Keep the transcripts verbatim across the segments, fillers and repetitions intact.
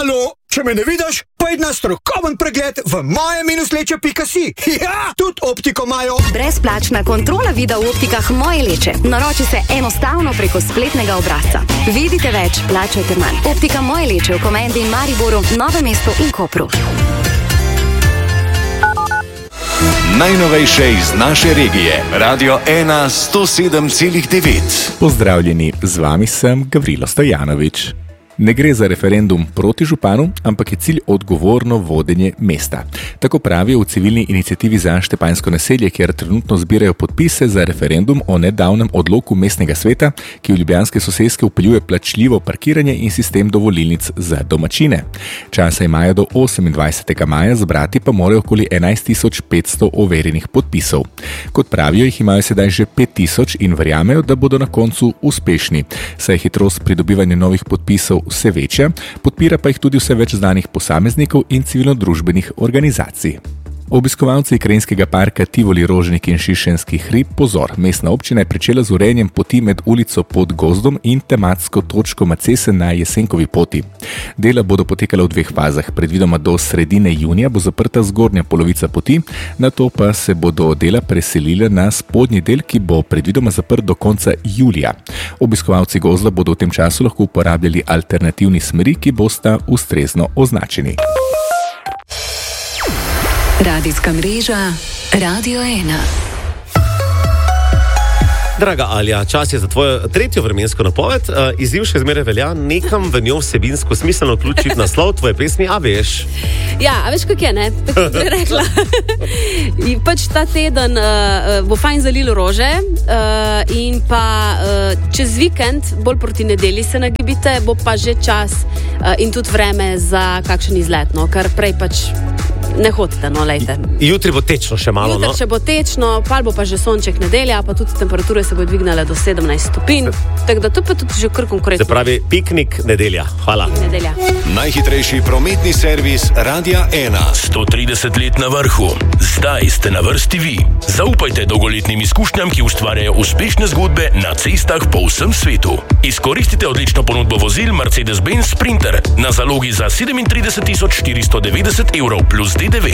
Halo, če me ne vidiš, pojd na strokoven pregled v moje minusleče pika si. Ja, tudi optiko imajo. Brezplačna kontrola vida v optikah Moje Leče. Naroči se enostavno preko spletnega obrazca. Vidite več, plačajte manj. Optika Moje Leče v Komendi in Mariboru, Novem mestu in Kopru. Najnovejše iz naše regije. Radio ena sto sedem celih devet. Pozdravljeni, z vami sem Gavrilo Stojanovič. Ne gre za referendum proti županu, ampak je cilj odgovorno vodenje mesta. Tako pravijo v civilni iniciativi za Štepanjsko naselje, kjer trenutno zbirajo podpise za referendum o nedavnem odloku mestnega sveta, ki v ljubljanske soseske vpeljuje plačljivo parkiranje in sistem dovolilnic za domačine. Časa imajo do osemindvajsetega maja, zbrati pa morajo okoli enajst tisoč petsto overjenih podpisov. Kot pravijo, jih imajo sedaj že pet tisoč in verjamejo, da bodo na koncu uspešni, saj hitrost pridobivanja novih podpisov vse večja, podpira pa jih tudi vse več znanih posameznikov in civilno-družbenih organizacij. Obiskovalci Krajinskega parka Tivoli, Rožnik in Šišenski hrib, pozor, mestna občina je pričela z urejanjem poti med ulico Pod gozdom in tematsko točko Macese na Jesenkovi poti. Dela bodo potekala v dveh fazah, predvidoma do sredine junija bo zaprta zgornja polovica poti, nato pa se bodo dela preselile na spodnji del, ki bo predvidoma zaprt do konca julija. Obiskovalci gozda bodo v tem času lahko uporabljali alternativni smeri, ki bosta ustrezno označeni. Radijska mreža Radio ena. Draga Alja, čas je za tvojo tretjo vremensko napoved. Uh, izziv še zmeraj velja, nekam v njo vsebinsko smiselno vključiti naslov tvoje pesmi, a veš? Ja, a veš, kak je, ne? Tako bi rekla. Pač ta teden uh, bo fajn zalilo rože uh, in pa uh, čez vikend, bolj proti nedelji se nagibite, bo pa že čas uh, in tudi vreme za kakšen izlet, no, kar prej pač ne hodite, no, lejte. Jutri bo tečno še malo, Jutri no? Jutri še bo tečno, pal bo pa že sonček nedelja, pa tudi temperature se bo dvignale do sedemnajst stopinj, tako da to pa tudi že kar konkurenčno. Se pravi, piknik nedelja. Hvala. Nedelja. Najhitrejši prometni servis Radia ena. sto trideset let na vrhu. Zdaj ste na vrsti vi. Zaupajte dolgoletnim izkušnjam, ki ustvarjajo uspešne zgodbe na cestah po vsem svetu. Izkoristite odlično ponudbo vozil Mercedes-Benz Sprinter na zalogi za sedemintrideset tisoč štiristo devetdeset evrov plus D D V.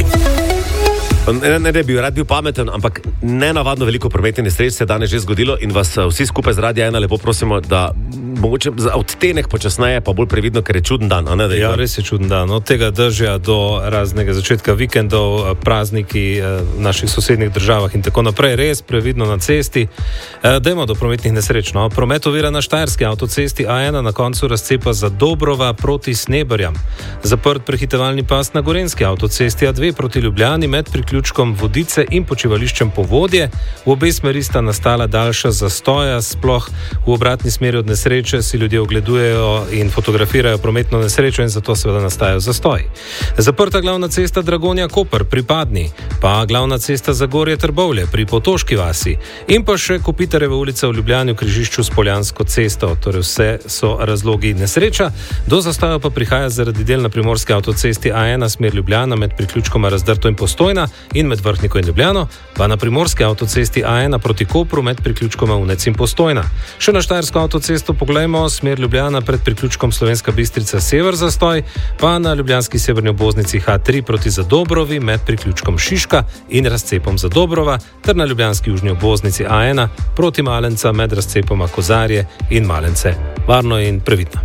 Ne, ne, ne bi rad bil pameten, ampak nenavadno veliko prometnih nesreč se je danes že zgodilo in vas vsi skupaj z Radia ena lepo prosimo, da mogoče za odtenek počasneje, pa bolj previdno, ker je čuden dan, a ne? Da je ja, res je čuden dan. Od tega držja do raznega začetka vikendov, prazniki v naših sosednjih državah in tako naprej. Res previdno na cesti. Dajmo do prometnih nesreč. No? Promet ovira na štajerski avtocesti A ena na koncu razcepa za Dobrova proti Sneberjam. Zaprt prehitevalni pas na gorenski avtocesti A dve proti Ljubljani med priključkom Vodice in počivališčem Povodje. V obe smeri sta nastala daljša zastoja, sploh v obratni smeri od nesreče si ljudje ogledujejo in fotografirajo prometno nesrečo in zato seveda nastajajo zastoji. Zaprta glavna cesta Dragonja-Koper pri Padni, pa glavna cesta Zagorje-Trbovlje pri Potoški vasi in pa še Kopitarjeva ulica v Ljubljani v križišču s Poljansko cesto. Torej vse so razlogi nesreča. Do zastoja pa prihaja zaradi del na primorski avtocesti A ena smer Ljubljana med priključkoma Razdrto in Postojna in med Vrhniko in Ljubljano, pa na primorski avtocesti A ena proti Kopru med priključkoma Unec in Postojna. Še na štajersko avtocesto poglejmo, smer Ljubljana pred priključkom Slovenska Bistrica sever zastoj, pa na ljubljanski severni obvoznici H tri proti Zadobrovi med priključkom Šiška in razcepom Zadobrova, ter na ljubljanski južni obvoznici A ena proti Malenca med razcepoma Kozarje in Malence. Varno in previdno.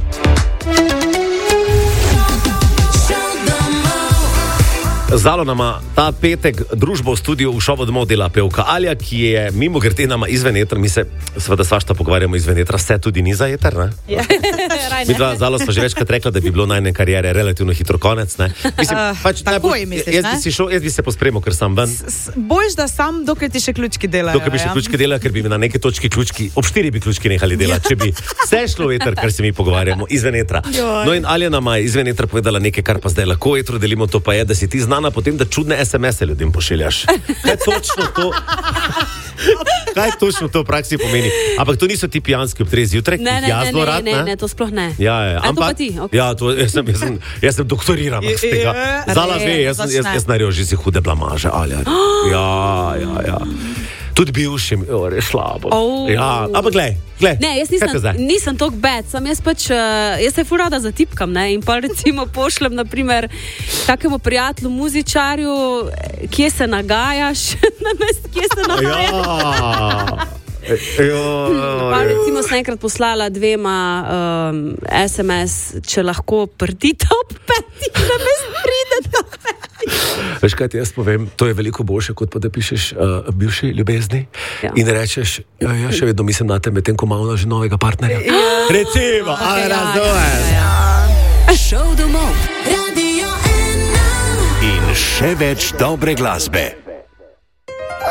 Zalo nama ta petek družbo v studiu v šovu domov dela pevka Alja, ki je mimo grede nama izven etra. Mi se seveda svašta pogovarjamo izven etra, se tudi ni za eter, ne? Ja, Mi dva Zalo smo že večkrat rekla, da bi bilo najne karijere relativno hitro konec, ne? Mislim, Uh, pač takoj najbolj- misliš, jaz ne? bi si šel, jaz bi se pospremil, ker sem ven. Boljš, da sam, dokaj ti še ključki delajo. Dokaj bi še ja? ključke delali, ker bi mi na neki točki ključki, ob štiri bi ključki nehali delati, če bi vse šlo v eter, kar se mi pogovarjamo, izven etra. Joj. No in Alja nama je izven etra povedala nekaj, kar pa zdaj lahko v etru delimo, to pa je, da si ti znana potem, da čudne es em es-e ljudem pošiljaš. Kaj točno to... Kaj točno to v praksi pomeni? Ampak to niso ti pijanski ob treh zjutraj, Ne, ki ne, jaz ne, zelo ne, rad, ne, ne, to sploh ne. Ja, ja, A, to ampak, pa ti, okej. ja, to, jaz, sem, jaz, sem, jaz sem doktoriran z tega. Zala ve, jaz, sem- jaz, jaz naredil že si hude blamaže, Alja. Ja, ja, ja. Tudi bivšim, jo, res slabo. Oh. Ja, ampak glej, glej. Ne, jaz nisem, nisem tok bad, sam jaz pač, uh, jaz se ful rada zatipkam, ne, in pa recimo pošljem, naprimer, takemu prijatelju, muzičarju, kje se nagajaš, namest, kje se nagajaš. Ja. Pa recimo sem enkrat poslala dvema um, es em es, če lahko prdita ob petih, da me sprideta ob petih. Veš kaj ti jaz povem, to je veliko boljše, kot pa da pišeš uh, bivši ljubezni ja. in rečeš, ja, ja, še vedno mislim na te, medtem ko imamo že novega partnerja. Ja. Recimo, okay, a razumeš. Ja, ja. Šov domov. Radio ena. In še več dobre glasbe.